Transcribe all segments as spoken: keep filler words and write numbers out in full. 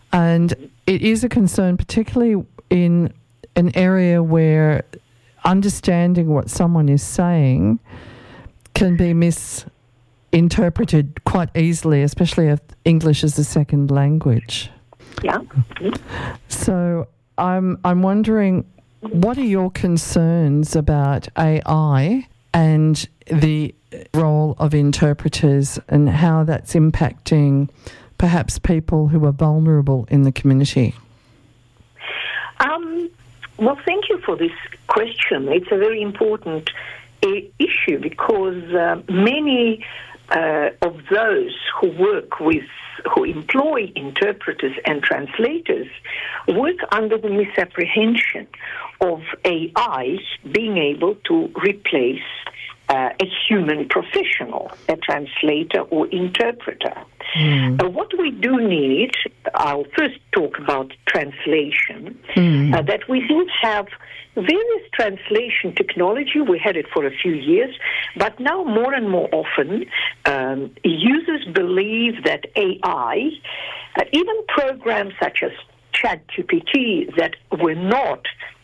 And it is a concern, particularly in an area where understanding what someone is saying can be misinterpreted quite easily, especially if English is a second language. Yeah. So I'm I'm wondering, what are your concerns about A I and the role of interpreters and how that's impacting perhaps people who are vulnerable in the community? Um, well, thank you for this question. It's a very important uh, issue because uh, many uh, of those who work with, who employ interpreters and translators work under the misapprehension of A I being able to replace uh, a human professional, a translator or interpreter. Mm. Uh, what we do need, I'll first talk about translation, mm. uh, that we do have various translation technology. We had it for a few years, but now more and more often um, users believe that A I, uh, even programs such as ChatGPT that were not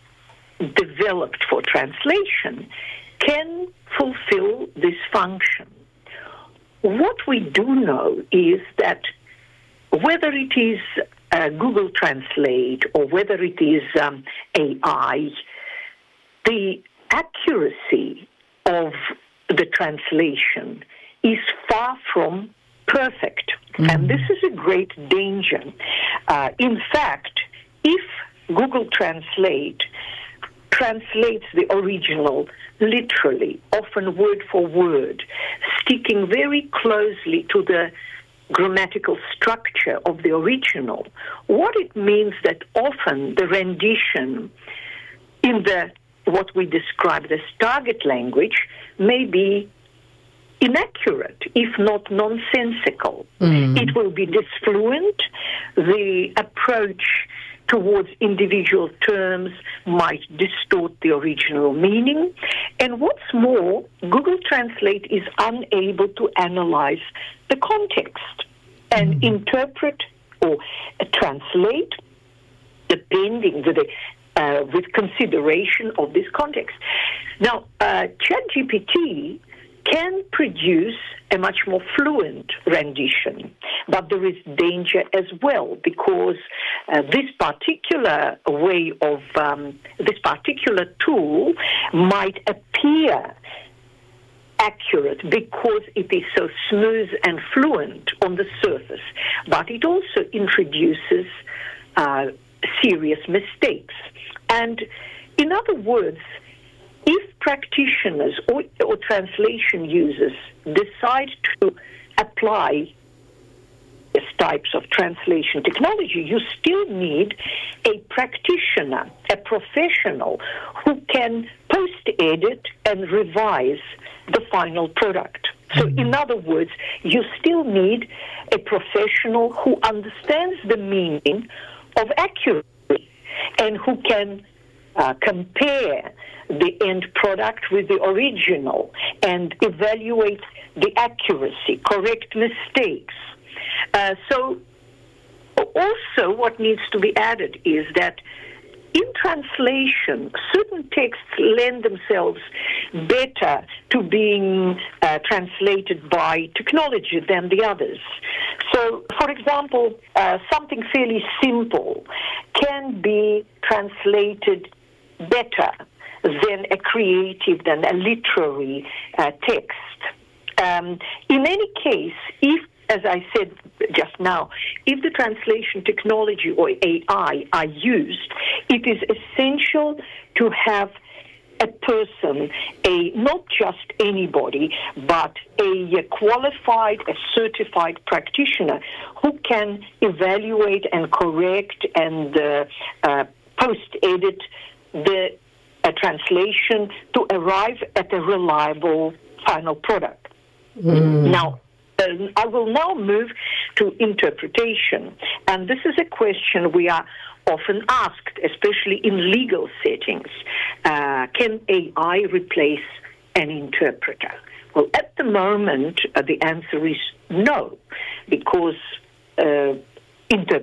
developed for translation, can fulfill this function. What we do know is that whether it is uh, Google Translate or whether it is um, A I, the accuracy of the translation is far from perfect. Mm-hmm. And this is a great danger. Uh, in fact, if Google Translate translates the original literally, often word for word, sticking very closely to the grammatical structure of the original, what it means that often the rendition in the what we describe as target language may be inaccurate, if not nonsensical. Mm. It will be disfluent. The approach towards individual terms might distort the original meaning. And what's more, Google Translate is unable to analyze the context and mm. interpret or uh, translate depending with a Uh, with consideration of this context. Now, uh, ChatGPT can produce a much more fluent rendition, but there is danger as well because uh, this particular way of, um, this particular tool might appear accurate because it is so smooth and fluent on the surface, but it also introduces uh, serious mistakes. And in other words, if practitioners or, or translation users decide to apply these types of translation technology, you still need a practitioner, a professional who can post-edit and revise the final product. So in other words, you still need a professional who understands the meaning of accuracy and who can uh, compare the end product with the original and evaluate the accuracy, correct mistakes. Uh, so also what needs to be added is that in translation, certain texts lend themselves better to being uh, translated by technology than the others. So, for example, uh, something fairly simple can be translated better than a creative, than a literary uh, text. Um, in any case, if as I said just now, if the translation technology or A I are used, it is essential to have a person, a not just anybody, but a qualified, a certified practitioner who can evaluate and correct and uh, uh, post-edit the uh, translation to arrive at a reliable final product. Mm. Now, Uh, I will now move to interpretation. And this is a question we are often asked, especially in legal settings. Uh, can A I replace an interpreter? Well, at the moment, uh, the answer is no, because uh, interpretation